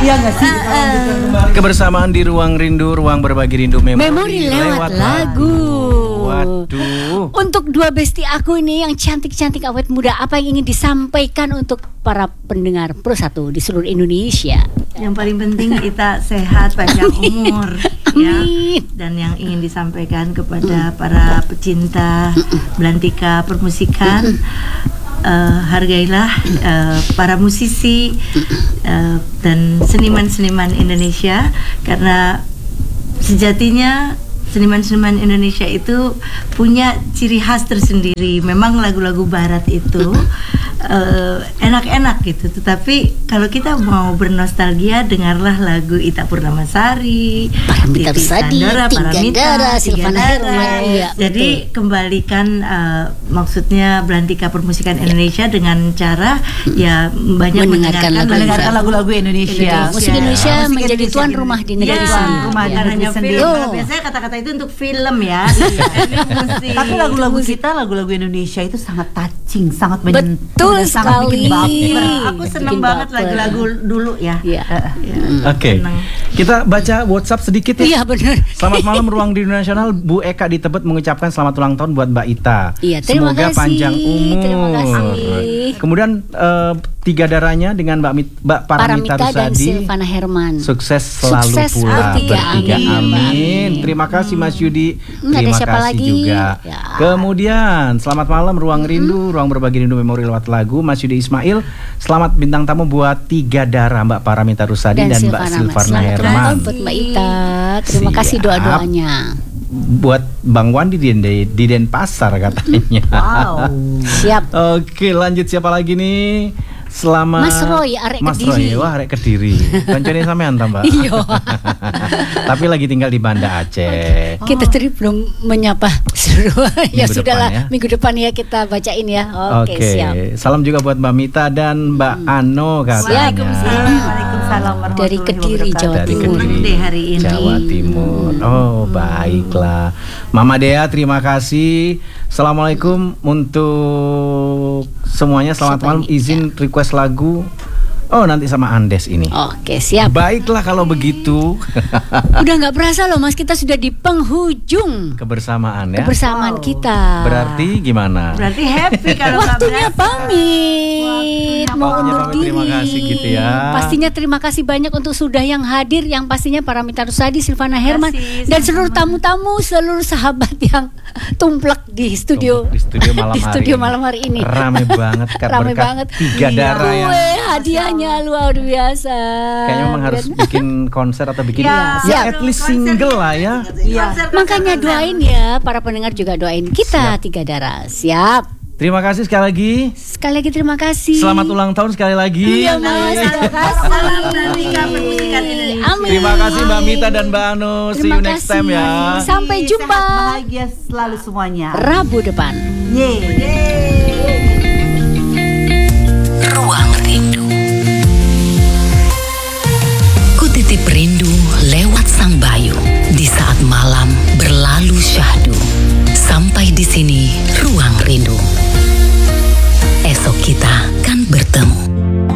Iya nggak sih? Kebersamaan di Ruang Rindu, Ruang Berbagi Rindu Memori lewat lagu. Waduh. Untuk dua besti aku ini yang cantik-cantik awet muda, apa yang ingin disampaikan untuk para pendengar Pro 1 di seluruh Indonesia? Yang paling penting kita sehat, panjang umur, ya. Amin. Dan yang ingin disampaikan kepada para pecinta belantika permusikan, hargailah para musisi dan seniman-seniman Indonesia, karena sejatinya seniman-seniman Indonesia itu punya ciri khas tersendiri. Memang lagu-lagu barat itu enak-enak gitu, tetapi kalau kita mau bernostalgia, dengarlah lagu Ita Purnamasari, Paramita Rusady, Tiga Dara, Silvana Herman. Jadi kembalikan maksudnya belantika permusikan Indonesia dengan cara ya banyak mendengarkan lagu-lagu Indonesia. Musik Indonesia menjadi tuan rumah di negeri sendiri. Rumah di negeri sendiri. Biasanya kata-kata itu untuk film ya. Ini musik. Tapi lagu-lagu kita, lagu-lagu Indonesia itu sangat touching, sangat menyentuh. Betul sekali. Aku seneng banget lagu-lagu dulu ya. Oke. Kita baca WhatsApp sedikit ya. Iya benar. Selamat malam Ruang Rindu Nasional. Bu Eka di Tebet mengucapkan selamat ulang tahun buat Mbak Ita. Iya, terima Semoga kasih. panjang umur. Terima kasih. Kemudian tiga darahnya dengan Mbak Paramita dan Rusady. Silvana Herman. Sukses selalu Sukses pula bertiga. bertiga. Amin. Amin. Terima kasih Mas Yudi. Ada Terima siapa kasih lagi? juga. Ya. Kemudian selamat malam Ruang Rindu, Ruang Berbagi Rindu Memori lewat lagu. Mas Yudi Ismail. Selamat bintang tamu buat tiga darah Mbak Paramita Rusady dan Mbak Silvana Herman. Buat Mbak Ita. Terima kasih doa-doanya. Buat Bang Wandi di Denpasar katanya. Wow. Siap. Oke, lanjut siapa lagi nih? Selamat Mas Roy, arek Mas Kediri. Roy, wah arek Kediri. Kancane sampean ta, Mbak? Iya. Tapi lagi tinggal di Banda Aceh. Kita tadi belum menyapa seluruh. Ya Minggu sudahlah, depan ya. minggu depan ya kita bacain ya. Oke, siap. Salam juga buat Mbak Mita dan Mbak Ano katanya. Waalaikumsalam warahmatullahi Dari Kediri, wabarakatuh. Jawa Dari Timur. Kediri, Deh hari ini. Jawa Timur. Oh, baiklah. Mama Dea, terima kasih. Assalamualaikum untuk semuanya. Selamat Siapa malam. ini? Izin request lagu. Oh, nanti sama Andes ini. Oke, siap. Baiklah kalau begitu. Udah nggak berasa loh Mas, kita sudah di penghujung Kebersamaan ya. kebersamaan kita. Berarti gimana? Berarti happy kalau nggak Waktunya berasa. pamit. Mau Waktunya undur pamit, diri. terima kasih gitu ya. Pastinya terima kasih banyak untuk sudah yang hadir, yang pastinya Paramita Rusady, Silvana Herman, kasih, dan seluruh tamu-tamu, seluruh sahabat yang tumplek di studio. Di studio malam di hari studio ini. malam hari ini. Rame banget kan, Rame berkat banget. tiga darah yang Kue hadiahnya luar biasa. kayaknya memang harus bikin konser atau bikin Ya, ya at least single lah ya. Makanya doain ya, para pendengar juga doain kita tiga darah. Siap. Terima kasih sekali lagi. Sekali lagi terima kasih. Selamat ulang tahun sekali lagi. Iya Mas, terima kasih. Salam belantika permusikan Indonesia. Amin. Terima kasih Mbak Mita dan Mbak Anu. See you next time ya. Sampai Sehat, jumpa bahagia selalu semuanya. Rabu depan. Ruang Rindu. Ku titip rindu